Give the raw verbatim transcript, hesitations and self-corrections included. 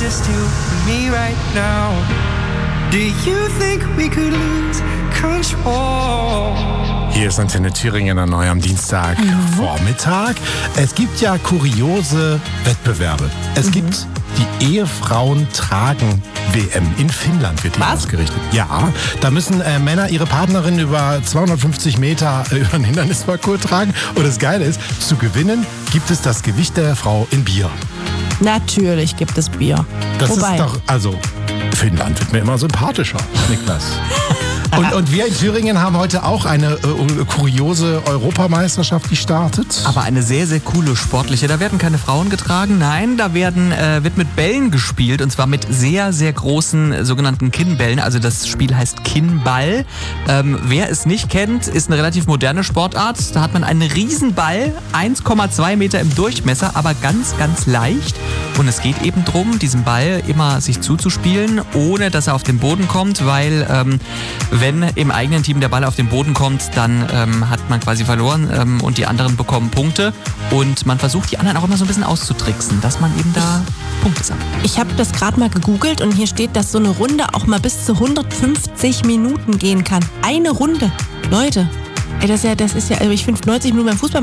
just you and me right now. Do you think we could lose control? Hier ist Antenne Thüringen neu am Dienstagvormittag. Es gibt ja kuriose Wettbewerbe. Es mhm. gibt die Ehefrauen tragen W M. In Finnland wird die Was? ausgerichtet. Ja, da müssen äh, Männer ihre Partnerin über zweihundertfünfzig Meter äh, über einen Hindernisparcours tragen. Und das Geile ist, zu gewinnen gibt es das Gewicht der Frau in Bier. Natürlich gibt es Bier. Das Wobei? ist doch, also Finnland wird mir immer sympathischer, Niklas. Und, und wir in Thüringen haben heute auch eine äh, kuriose Europameisterschaft gestartet. Aber eine sehr, sehr coole sportliche. Da werden keine Frauen getragen, nein, da werden, äh, wird mit Bällen gespielt und zwar mit sehr, sehr großen äh, sogenannten Kinnbällen. Also das Spiel heißt Kinnball. Ähm, wer es nicht kennt, ist eine relativ moderne Sportart. Da hat man einen Riesenball, eins Komma zwei Meter im Durchmesser, aber ganz, ganz leicht. Und es geht eben darum, diesen Ball immer sich zuzuspielen, ohne dass er auf den Boden kommt, weil ähm, wenn im eigenen Team der Ball auf den Boden kommt, dann ähm, hat man quasi verloren ähm, und die anderen bekommen Punkte. Und man versucht, die anderen auch immer so ein bisschen auszutricksen, dass man eben da Punkte sammelt. Ich habe das gerade mal gegoogelt und hier steht, dass so eine Runde auch mal bis zu hundertfünfzig Minuten gehen kann. Eine Runde. Leute, ey, das ist ja, das ist ja, also ich finde neunzig Minuten beim Fußball